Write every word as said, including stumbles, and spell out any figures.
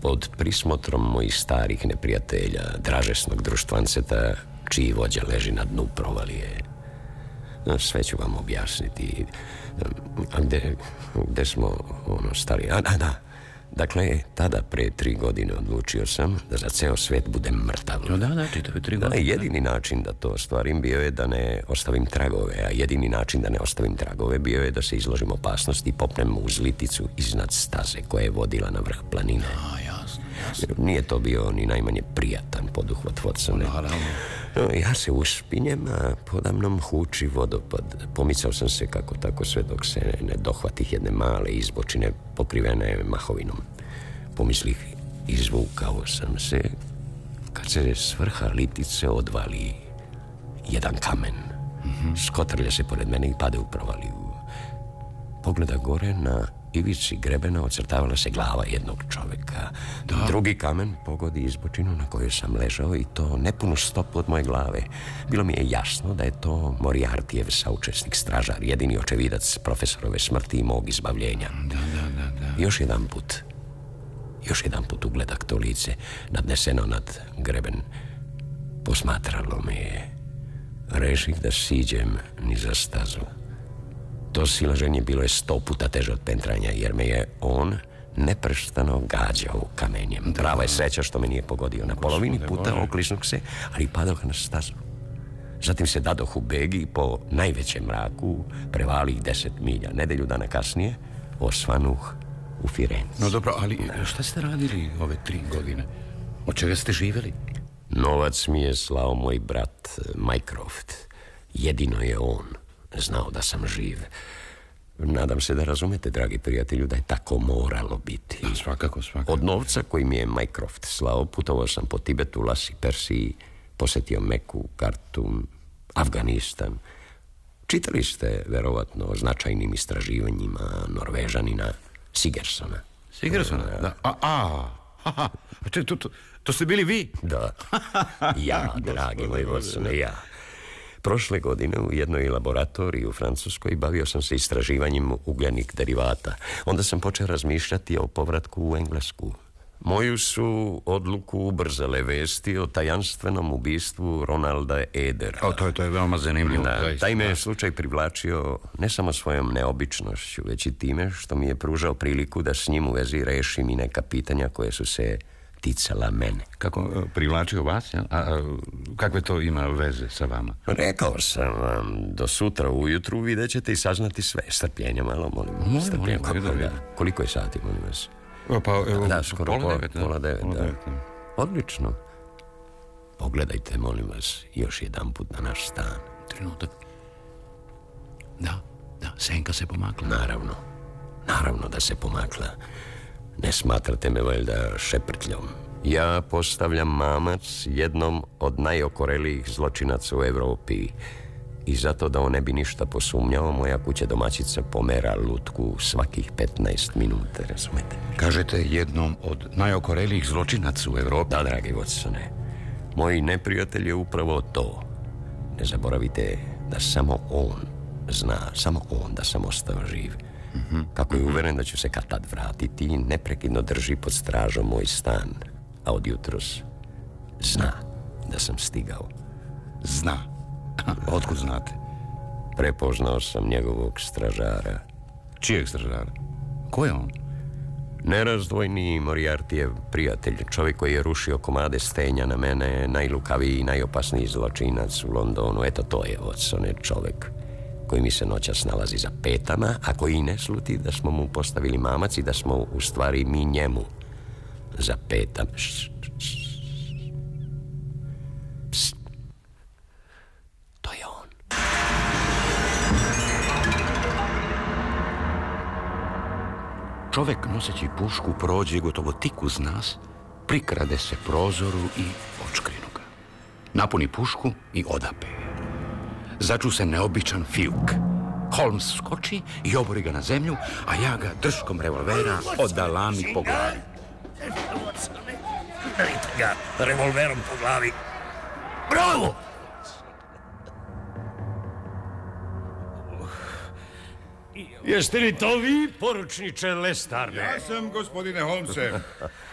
Pod prismotrom mojih starih neprijatelja, dražesnog društvanceta, čiji vođa leži na dnu provalije. Sve ću vam objasniti. A gde, gde smo ono stali? A, a da, dakle, tada pre tri godine odlučio sam da za ceo svet budem mrtav. No da, da, čitave tri godine. Da, jedini način da to ostvarim bio je da ne ostavim tragove, a jedini način da ne ostavim tragove bio je da se izložim opasnosti i popnem uz liticu iznad staze koja je vodila na vrh planine. A, jasno, jasno. Nije to bio ni najmanje prijatan poduhvat, Watsone. No, ja se uspinjem, a podamnom huči vodopad. Pomicao sam se kako tako sve dok se ne dohvatih jedne male izbočine pokrivene mahovinom. Pomislih, izvukao sam se kad se s vrha litice odvali jedan kamen. Mm-hmm. Skotrlja se pored mene i pade u provaliju. Pogleda gore, na ivici grebena ocrtavala se glava jednog čoveka. Da. Drugi kamen pogodi izbočinu na kojoj sam ležao i to nepunu stopu od moje glave. Bilo mi je jasno da je to Moriartijev saučesnik, stražar, jedini očevidac profesorove smrti i mog izbavljenja. Da, da, da, da. Još jedan put, još jedan put ugledak to lice, nadneseno nad greben. Posmatralo me je. Reših da siđem ni za stazu. To silaženje bilo je sto puta teže od pentranja, jer me je on neprestano gađao kamenjem. Prava je sreća što me nije pogodio. Na polovini puta oklisnuh se, ali padoh na stazu. Zatim se dadoh u begi i po najvećem mraku prevalih deset milja. Nedelju dana kasnije osvanuh u Firenci. No dobro, ali šta ste radili ove tri godine? Od čega ste živjeli? Novac mi je slao moj brat Mycroft. Jedino je on znao da sam živ. Nadam se da razumete, dragi prijatelju, da je tako moralo biti. Da, svakako, svakako. Od novca koji mi je Mycroft slao, putovao sam po Tibetu, Lasi, Persiji, posetio Meku, Kartum, Afganistan. Čitali ste, verovatno, o značajnim istraživanjima Norvežanina Sigersona. Sigersona? Da. A, a, a, to, to, to, to ste bili vi? Da. Ja, dragi moj Watsone, ja. Prošle godine u jednoj laboratoriji u Francuskoj bavio sam se istraživanjem ugljenih derivata. Onda sam počeo razmišljati o povratku u Englesku. Moju su odluku ubrzale vesti o tajanstvenom ubistvu Ronalda Edera. O, to je, to je veoma zanimljivo. Da, taj me je slučaj privlačio ne samo svojom neobičnošću, već i time što mi je pružao priliku da s njim u vezi rešim i neka pitanja koje su se ticala mene. Kako privlačio vas, ja? A kakve to ima veze sa vama? Rekao sam vam, do sutra ujutru vidjet ćete i saznati sve. Strpljenja malo, molim. Molim, Strpljenja. molim, molim. Koliko je sati, molim vas? O, pa, evo, da, skoro pola devet, pola devet, pola da. devet, da. Odlično. Pogledajte, molim vas, još jedan put na naš stan. Trenutak. Da, da, senka se pomakla. Naravno, naravno da se pomakla. Ne smatrate me valjda šeprtljom. Ja postavljam mamac jednom od najokorelijih zločinaca u Evropi. I zato da on ne bi ništa posumnjao, moja kuća domaćica pomera lutku svakih petnaest minuta, razumete? Kažete jednom od najokorelijih zločinaca u Evropi? Da, dragi Watsone. Moj neprijatelj je upravo to. Ne zaboravite da samo on zna, samo on da sam ostao živ. Mm-hmm. Kako je uveren da ću se kad tad vratiti, neprekidno drži pod stražom moj stan. A od jutros zna da sam stigao. Zna? Otkud znate? Prepoznao sam njegovog stražara. Čijeg stražara? Ko je on? Nerazdvojni Moriartijev prijatelj, čovjek koji je rušio komade stenja na mene, najlukaviji i najopasniji zločinac u Londonu. Eto, to je Watsone, čovjek koji mi se noćas nalazi za petama, a koji ne sluti da smo mu postavili mamac i da smo u stvari mi njemu za petama. Psst, psst. To je on. Čovek noseći pušku prođe gotovo tik uz nas, prikrade se prozoru i očkrinu ga. Napuni pušku i odape. Začu se neobičan fijuk. Holmes skoči i obori ga na zemlju, a ja ga drškom revolvera odalami po glavi. Udarite ga revolverom po glavi. Bravo! Jeste li to vi, poručniče Lestarne? Ja sam, gospodine Holmese.